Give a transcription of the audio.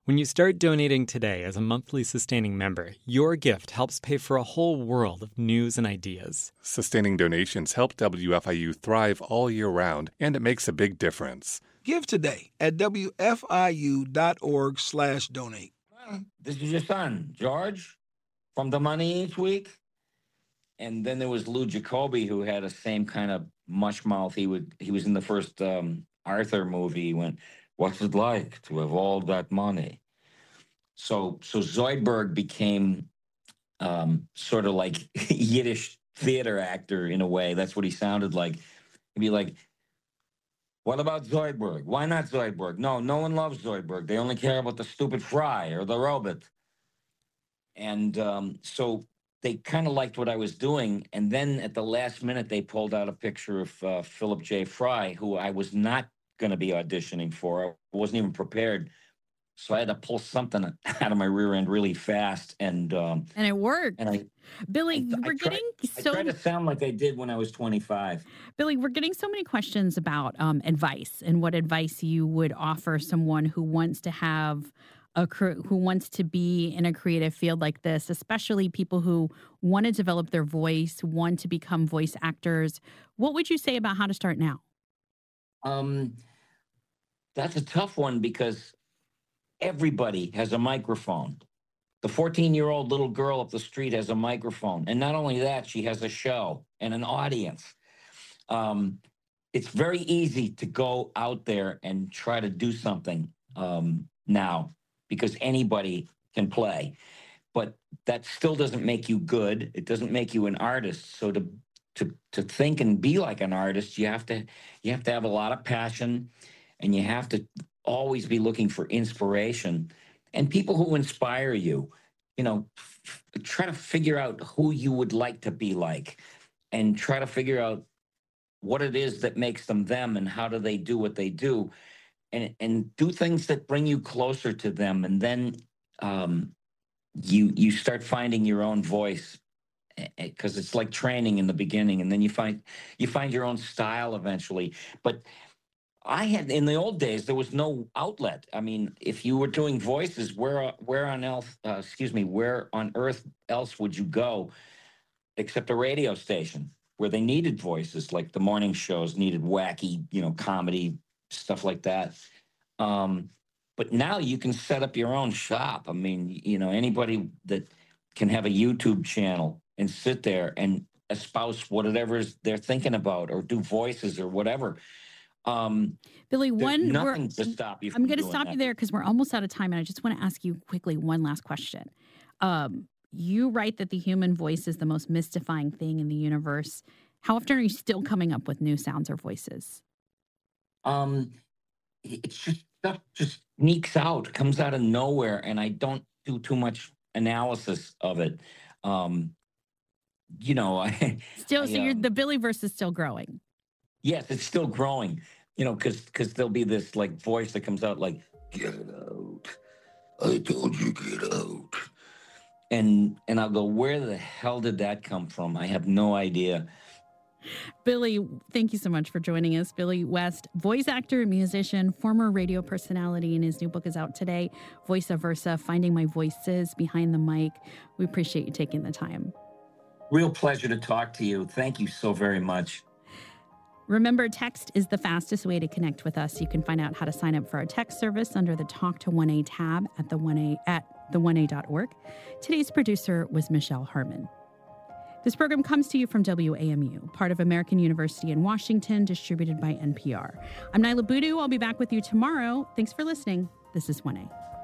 When you start donating today as a monthly sustaining member, your gift helps pay for a whole world of news and ideas. Sustaining donations help WFIU thrive all year round, and it makes a big difference. Give today at WFIU.org/donate. This is your son, George, from The Money Each Week. And then there was Lou Jacoby, who had the same kind of mush mouth. He was in the first Arthur movie. He went, "What's it like to have all that money?" So Zoidberg became sort of like Yiddish theater actor in a way. That's what he sounded like. He'd be like, "What about Zoidberg? Why not Zoidberg? No one loves Zoidberg. They only care about the stupid fry or the robot." And so they kind of liked what I was doing. And then at the last minute, they pulled out a picture of Philip J. Fry, who I was not going to be auditioning for. I wasn't even prepared. So I had to pull something out of my rear end really fast. And it worked. And Billy, I tried to sound like I did when I was 25. Billy, we're getting so many questions about advice and what advice you would offer someone who wants to have who wants to be in a creative field like this, especially people who want to develop their voice, want to become voice actors. What would you say about how to start now? That's a tough one because everybody has a microphone. The 14-year-old little girl up the street has a microphone. And not only that, she has a show and an audience. It's very easy to go out there and try to do something now, because anybody can play. But that still doesn't make you good. It doesn't make you an artist. So to think and be like an artist, you have to have a lot of passion, and you have to always be looking for inspiration and people who inspire you. Try to figure out who you would like to be like, and try to figure out what it is that makes them them, and how do they do what they do. And do things that bring you closer to them, and then you start finding your own voice, because it's like training in the beginning, and then you find your own style eventually. But in the old days, there was no outlet. I mean, if you were doing voices, where on earth else would you go except a radio station where they needed voices? Like the morning shows needed wacky, comedy, stuff like that. But now you can set up your own shop. I mean, anybody that can have a YouTube channel and sit there and espouse whatever they're thinking about, or do voices or whatever. Billy, nothing to stop you from I'm going to doing stop that. you there because we're almost out of time, and I just want to ask you quickly one last question. You write that the human voice is the most mystifying thing in the universe. How often are you still coming up with new sounds or voices? It's just stuff just sneaks out, comes out of nowhere, and I don't do too much analysis of it. The Billyverse is still growing. Yes, it's still growing. Because there'll be this like voice that comes out like, "Get out! I told you get out." And I'll go, where the hell did that come from? I have no idea. Billy, thank you so much for joining us. Billy West, voice actor, musician, former radio personality, and his new book is out today, Voice Versa, Finding My Voices Behind the Mic. We appreciate you taking the time. Real pleasure to talk to you. Thank you so very much. Remember, text is the fastest way to connect with us. You can find out how to sign up for our text service under the Talk to 1A tab at the1a.org. Today's producer was Michelle Harmon. This program comes to you from WAMU, part of American University in Washington, distributed by NPR. I'm Nyla Boodoo. I'll be back with you tomorrow. Thanks for listening. This is 1A.